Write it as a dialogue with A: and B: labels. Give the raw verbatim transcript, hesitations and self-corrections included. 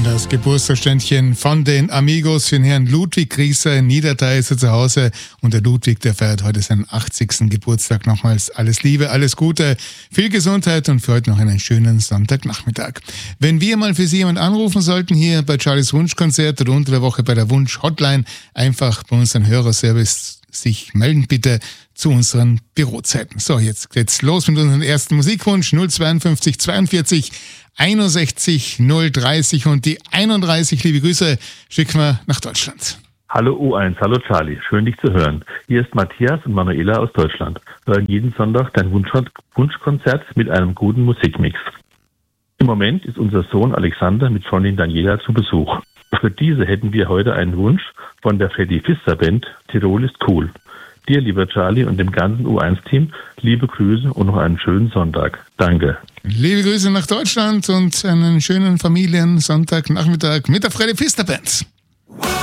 A: Das Geburtstagsständchen von den Amigos für den Herrn Ludwig Grieser in Niederthal ist er zu Hause. Und der Ludwig, der feiert heute seinen achtzigsten Geburtstag. Nochmals alles Liebe, alles Gute, viel Gesundheit und für heute noch einen schönen Sonntagnachmittag. Wenn wir mal für Sie jemand anrufen sollten, hier bei Charlies Wunschkonzert oder unter der Woche bei der Wunsch-Hotline, einfach bei unserem Hörerservice sich melden bitte zu unseren Bürozeiten. So, jetzt geht's los mit unserem ersten Musikwunsch. null zweiundfünfzig zweiundvierzig einundsechzig null dreißig und die einunddreißig, liebe Grüße, schicken wir nach Deutschland.
B: Hallo U eins, hallo Charlie, schön dich zu hören. Hier ist Matthias und Manuela aus Deutschland. Wir hören jeden Sonntag dein Wunsch- Wunschkonzert mit einem guten Musikmix. Im Moment ist unser Sohn Alexander mit Freundin Daniela zu Besuch. Für diese hätten wir heute einen Wunsch von der Freddy Pfister Band Tirol ist cool. Dir, lieber Charlie, und dem ganzen U eins Team, liebe Grüße und noch einen schönen Sonntag. Danke.
A: Liebe Grüße nach Deutschland und einen schönen Familiensonntagnachmittag mit der Freddy Pfister Band.